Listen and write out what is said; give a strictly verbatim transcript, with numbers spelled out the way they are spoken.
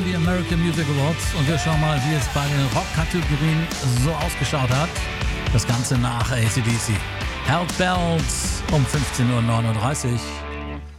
die American Music Awards und wir schauen mal, wie es bei den Rock-Kategorien so ausgeschaut hat. Das Ganze nach A C D C. Hell's Bells um fünfzehn Uhr neununddreißig.